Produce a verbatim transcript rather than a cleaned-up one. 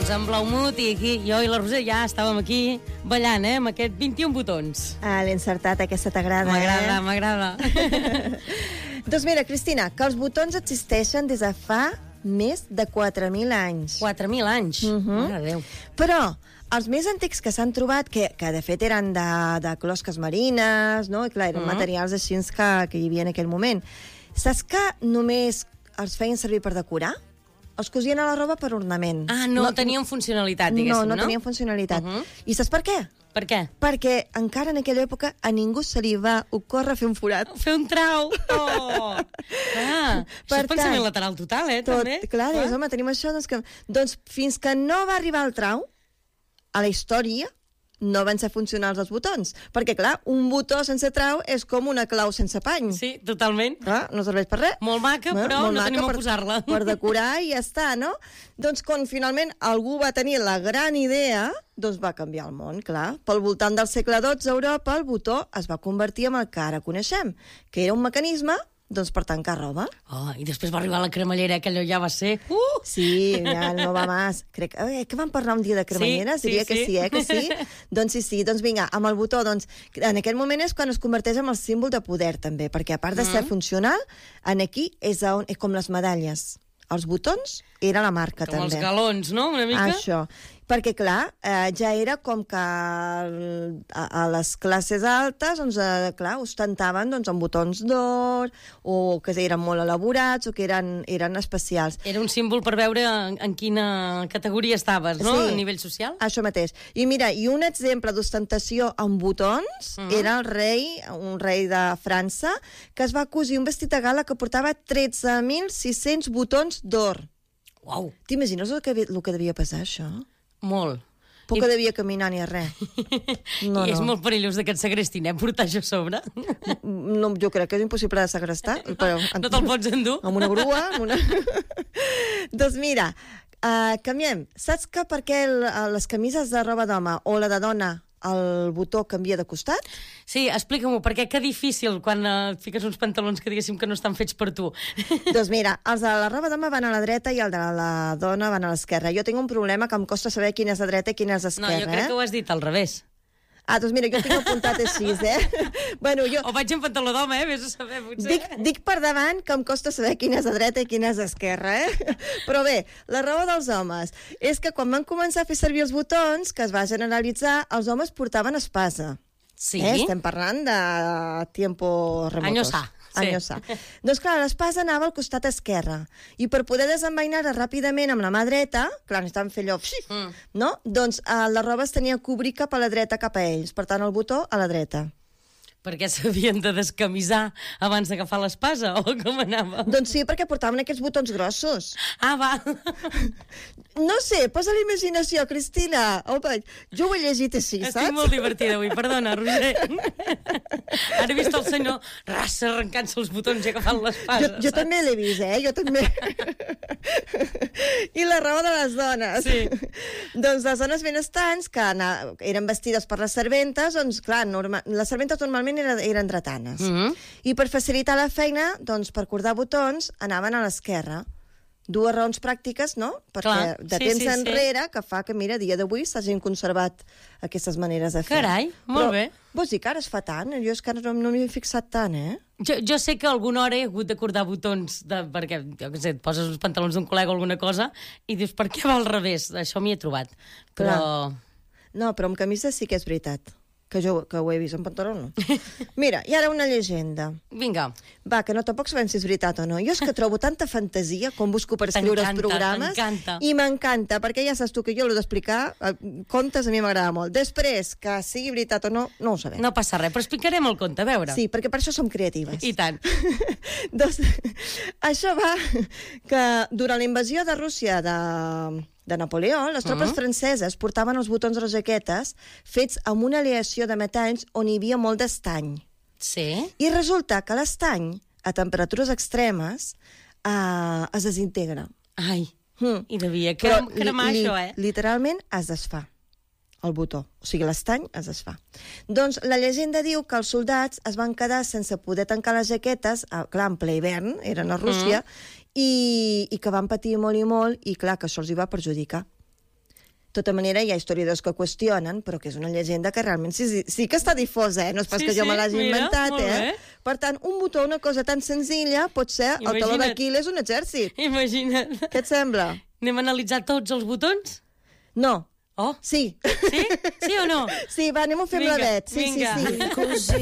Doncs amb Blaumut i aquí, jo i la Roser ja estàvem aquí ballant, eh, amb aquest vint-i-un botons. Ah, l'he encertat, aquesta t'agrada, M'agrada, eh? m'agrada. Doncs mira, Cristina, que els botons existeixen des de fa més de quatre mil anys. quatre mil anys. Uh -huh. Mare de Déu. Però els més antics que s'han trobat, que, que de fet eren de, de closques marines, no? I clar, eren uh -huh. materials així que, que hi havia en aquell moment. Saps que només els feien servir per decorar? Els cosien a la roba per ornament. Ah, no, no tenien funcionalitat, diguéssim, no? No, no tenien funcionalitat. Uh -huh. I saps per què? Per què? Perquè encara en aquella època a ningú se li va ocórrer fer un forat. Fer un trau. Oh! Ah, això és pensament lateral total, eh, tot, també. Clar, dius, home, tenim això, doncs, que, doncs fins que no va arribar el trau, a la història no van ser funcionals els botons. Perquè, clar, un botó sense trau és com una clau sense pany. Sí, totalment. Clar, no serveix per res. Molt maca, no? però Molt no maca tenim per, a posar-la. Per decorar i ja està, no? Doncs quan finalment algú va tenir la gran idea, doncs va canviar el món, clar. Pel voltant del segle dotze a Europa, el botó es va convertir en el que ara coneixem, que era un mecanisme doncs per tancar roba. Oh, i després va arribar la cremallera, que allò ja va ser... Uh! Sí, ja no va més. Crec eh, que vam parlar un dia de cremalleres, sí, diria sí, que sí, sí, eh, que sí. Doncs sí, sí, doncs vinga, amb el botó, doncs, en aquest moment és quan es converteix en el símbol de poder, també, perquè a part de ser mm. funcional, en aquí és, on, és com les medalles. Els botons era la marca, com també. Com els galons, no?, una mica. Això. Perquè, clar, eh, ja era com que a, a les classes altes, doncs, eh, clar, ostentaven doncs, amb botons d'or, o que eren molt elaborats, o que eren, eren especials. Era un símbol per veure en, en quina categoria estaves, no?, sí, a nivell social. Això mateix. I mira, i un exemple d'ostentació amb botons uh -huh. era el rei, un rei de França, que es va cosir un vestit de gala que portava tretze mil sis-cents botons d'or. Uau! T'imagines el que, el que devia pesar, això? Molt. Poc I... que devia caminar ni a res. No, I és no. molt perillós que et segrestin, eh, portar això a sobre. No, jo crec que és impossible de segrestar. Però... No te'l pots endur? Amb una grua? Amb una... Doncs mira, uh, canviem. Saps que per què el, les camises de roba d'home o la de dona el botó canvia de costat? Sí, explica-m'ho, perquè que difícil quan uh, fiques uns pantalons que diguéssim que no estan fets per tu. Doncs mira, els de la roba d'home van a la dreta i el de la dona van a l'esquerra. Jo tinc un problema que em costa saber quina és la dreta i quina és l'esquerra. No, jo crec eh? que ho has dit al revés. Ah, doncs mira, jo tinc apuntat així, eh? Bueno, jo... O vaig en pantaló d'home, eh? Vés a saber, potser. Dic, dic per davant que em costa saber quina és la dreta i quina és l'esquerra, eh? Però bé, la raó dels homes és que quan van començar a fer servir els botons, que es va generalitzar, els homes portaven espasa. Sí. Eh? Estem parlant de tiempo remotos. Años A. Sí. Años A. Doncs clar, l'espasa anava al costat esquerre i per poder desenvainar-la ràpidament amb la mà dreta, clar, necessitaven fer allò, mm. no? Doncs eh, la roba es tenia que obrir cap a la dreta, cap a ells. Per tant, el botó a la dreta. Perquè s'havien de descamisar abans d'agafar l'espasa, o com anava? Doncs sí, perquè portaven aquests botons grossos. Ah, va. No sé, posa la imaginació, Cristina. Home, jo ho he llegit així, Estic saps? Estic molt divertida avui, perdona, Roser. Ara he vist el senyor rassa arrencant-se els botons i agafant l'espasa. Jo, jo també l'he vist, eh? Jo també. I la raó de les dones. Sí. Doncs les dones benestants, que ana, eren vestides per les serventes, doncs clar, norma, les serventes normalment eren, eren dretanes. Mm -hmm. I per facilitar la feina, doncs per cordar botons, anaven a l'esquerra. Dues raons pràctiques, no? Perquè clar, de sí, temps sí, enrere, sí. que fa que, mira, a dia d'avui s'hagin conservat aquestes maneres de fer. Carai, molt Però, bé. Vols dir que ara es fa tant? Jo és que no, no m'hi he fixat tant, eh? Jo, jo sé que alguna hora he hagut de cordar botons, de, perquè, jo què sé, et poses uns pantalons d'un col·lega o alguna cosa, i dius, per què va al revés? Això m'hi he trobat. Però... Clar. No, però amb camisa sí que és veritat. Que jo que ho he vist en pantaló, no. Mira, i ara una llegenda. Vinga. Va, que no tampoc sabem si és veritat o no. Jo és que trobo tanta fantasia quan busco per escriure els programes. T'encanta, I m'encanta, perquè ja saps tu que jo l'he d'explicar. Contes a mi m'agrada molt. Després, que sigui veritat o no, no ho sabem. No passa res, però explicarem el conte, a veure. Sí, perquè per això som creatives. I tant. Doncs, això va que durant la invasió de Rússia de... de Napoleó, les tropes uh -huh. franceses portaven els botons de les jaquetes fets amb una aleació de metalls on hi havia molt d'estany. Sí? I resulta que l'estany, a temperatures extremes, eh, es desintegra. Ai, mm. i devia crem cremar li, això, eh? Literalment es desfà el botó. O sigui, l'estany es desfà. Doncs la llegenda diu que els soldats es van quedar sense poder tancar les jaquetes, eh, clar, en ple hivern, eren a Rússia, mm. i, i que van patir molt i molt, i clar, que això els hi va perjudicar. De tota manera, hi ha historiadors que qüestionen, però que és una llegenda que realment sí, sí que està difosa, eh? No és pas Sí, que jo sí, me l'hagi mira, inventat, molt eh? bé. Per tant, un botó, una cosa tan senzilla, pot ser el taló Imagina't. d'Aquil és un exèrcit. Imagina't. Què et sembla? Anem a analitzar tots els botons? No. Oh, Sí. sí? Sí o no? Sí, va, anem a fer Vinga, bladet. Sí, vinga. sí, sí.